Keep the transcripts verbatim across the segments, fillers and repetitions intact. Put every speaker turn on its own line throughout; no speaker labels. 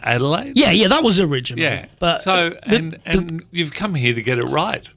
Adelaide.
Yeah, yeah, that was original.
Yeah.
But
so
the,
and and
the,
you've come here to get it right.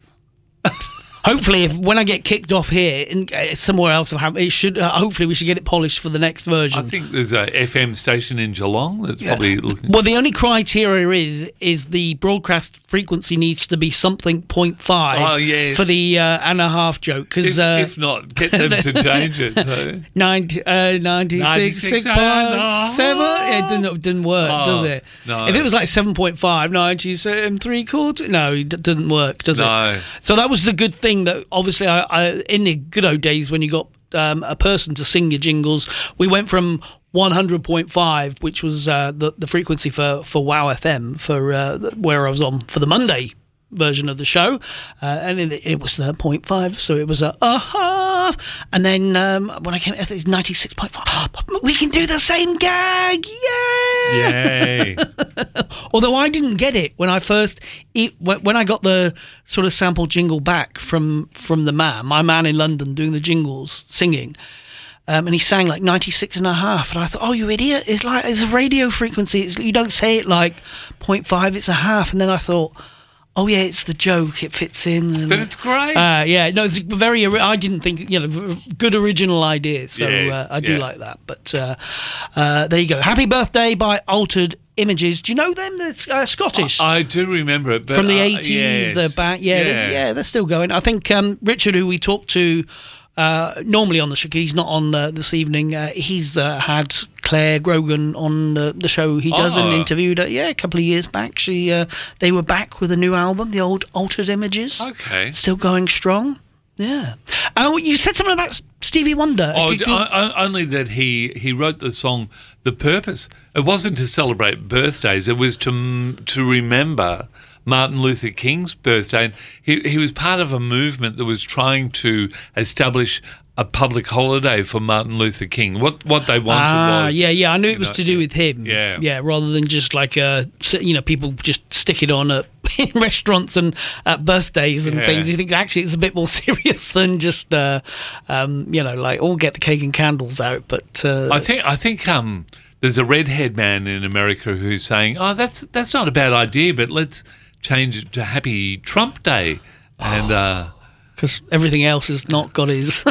hopefully, if, when I get kicked off here in, uh, somewhere else, I'll have, it should. Uh, hopefully, we should get it polished for the next version.
I think there's a F M station in Geelong that's
Yeah.
probably looking.
Well, the only criteria is is the broadcast frequency needs to be something point five.
Oh, yes.
For the uh, and a half joke, because
If,
uh,
if not, get them to change it. So.
ninety, uh, ninety-six point seven. It didn't didn't work,
Oh,
does it?
no.
If it was like seven point five, ninety-seven three quarters. No, it d- didn't work, does
No.
it? So that was the good thing that obviously I, I in the good old days when you got um, a person to sing your jingles, we went from one hundred point five, which was uh, the the frequency for for Wow F M for uh, where I was on for the Monday version of the show, uh, and it, it was the point five, so it was a uh half, and then um, when I came, it's ninety-six point five. We can do the same gag, yeah!
Yay!
Although I didn't get it when I first, it, when I got the sort of sample jingle back from from the man, my man in London doing the jingles, singing. Um, and he sang like ninety-six and a half, and I thought, oh, you idiot, it's like, it's a radio frequency, it's, you don't say it like point five, it's a half. And then I thought, oh yeah, it's the joke, it fits in. And,
But it's great.
Uh, yeah, no, it's very, I didn't think, you know, good original idea, so
Yes,
uh, I do
yeah.
like that. But uh, uh, there you go. Happy Birthday by Altered Images. Do you know them? They're uh, Scottish.
I do remember it, but
From the
uh,
eighties,
yes.
they're back. Yeah,
yeah.
They're, yeah, they're still going. I think um, Richard, who we talked to uh, normally on the show, he's not on uh, this evening. Uh, he's uh, had Claire Grogan on the, the show he does and
Oh.
interviewed her, yeah, a couple of years back. She, uh, they were back with a new album, the old Altered Images.
Okay.
Still going strong. Yeah. Oh, you said something about Stevie Wonder.
Oh,
Could-
d- o- o- only that he, he wrote the song The Purpose. It wasn't to celebrate birthdays. It was to m- to remember Martin Luther King's birthday. And he, he was part of a movement that was trying to establish a public holiday for Martin Luther King. What what they wanted
Ah,
was...
yeah, yeah. I knew it
you
was
know,
to do with him.
Yeah.
yeah. Rather than just like uh, you know, people just stick it on at in restaurants and at birthdays and
Yeah.
things. You think actually it's a bit more serious than just uh, um, you know, like all get the cake and candles out. But uh,
I think I think um, there's a redhead man in America who's saying, "Oh, that's that's not a bad idea, but let's change it to Happy Trump Day." And uh,
because everything else has not got his.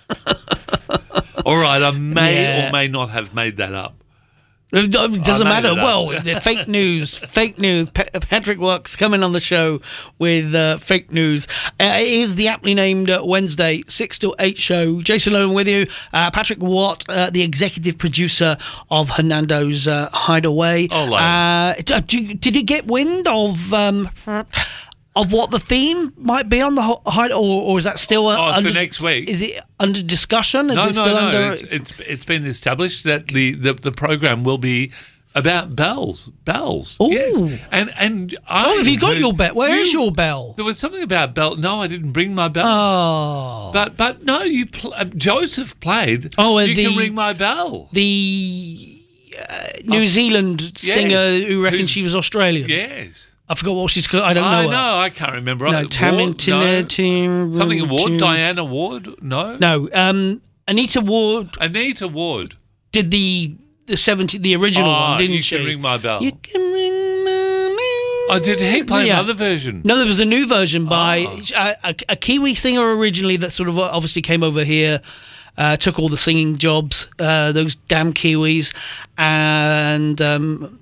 all right, I may
Yeah.
or may not have made that up.
It doesn't
I made
matter.
it up.
Well, the fake news, fake news. Pa- Patrick Works coming on the show with uh, fake news. Uh, it is the aptly named uh, Wednesday six to eight show. Jason Lowen with you. Uh, Patrick Watt, uh, the executive producer of Hernando's uh, Hideaway.
Ole.
Uh, d- d- did you get wind of um, of what the theme might be on the ho- hide, or, or is that still uh,
Oh, for
under,
next week?
Is it under discussion? Is
No,
it
no,
still
no.
under?
It's, it's it's been established that the, the, the program will be about bells. Bells.
Ooh.
Yes. And and I
Oh, have you got
heard-
your bell? Where is
you-
your bell?
There was something about bell. No, I didn't bring my bell.
Oh.
But but no, you pl- uh, Joseph played.
Oh, and
you
the-
can ring my bell.
the uh, New Zealand singer who reckoned
Who's-
she was Australian.
Yes.
I forgot what she's called. I don't know.
I
her.
know. I can't remember.
No,
Ward?
Tamintina,
No.
Tim,
Something Ward.
Tim-
Diana Ward. No.
No, um, Anita Ward
Anita Ward.
did the the seventy the original
Oh,
one, didn't
you
she?
can ring my bell.
You can ring my
Oh, did he play
Yeah.
another version?
No, there was a new version by
Oh.
a, a, a Kiwi singer originally that sort of obviously came over here, uh, took all the singing jobs, uh, those damn Kiwis, and um,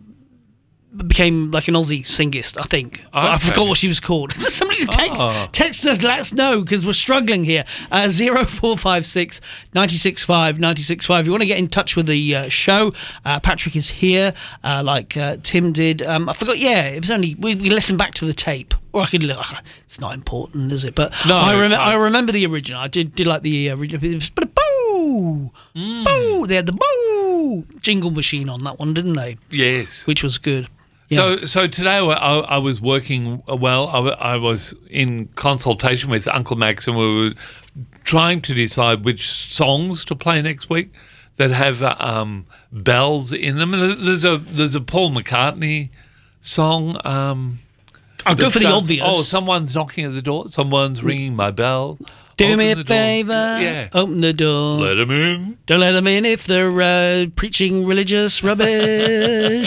became like an Aussie singist, I think. I
Okay.
forgot what she was called. Somebody text,
Oh.
text us, let us know, because we're struggling here. Uh, zero four five six, nine six five, nine six five. If you want to get in touch with the uh, show, uh, Patrick is here, uh, like uh, Tim did. Um, I forgot, yeah, it was only, we, we listened back to the tape. Or I could look, it's not important, is it? But
No,
I, rem-
can't.
I remember the original. I did, did like the original. It was, but boo! Boo! They had the boo! Jingle machine on that one, didn't they?
Yes.
Which was good.
So, so today I, I was working well. I, I was in consultation with Uncle Max, and we were trying to decide which songs to play next week that have uh, um, bells in them. And there's a there's a Paul McCartney song. Um,
I'll go
that
for the
sounds-
obvious.
Oh, someone's knocking at the door. Someone's ringing my bell.
Do
Open
me a
the door.
favour.
Yeah.
Open the door.
Let him in.
Don't let them in if they're uh, preaching religious rubbish.